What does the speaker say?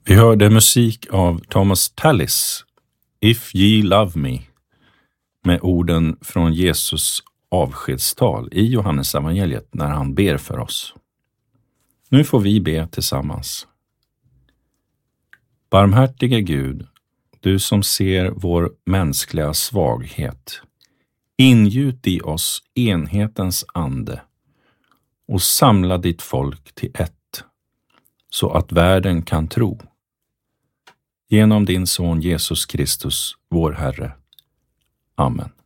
Vi hörde musik av Thomas Tallis, If Ye Love Me, med orden från Jesus avskedstal i Johannes evangeliet när han ber för oss. Nu får vi be tillsammans. Barmhärtige Gud, du som ser vår mänskliga svaghet, ingjut i oss enhetens ande och samla ditt folk till ett, så att världen kan tro. Genom din son Jesus Kristus, vår Herre. Amen.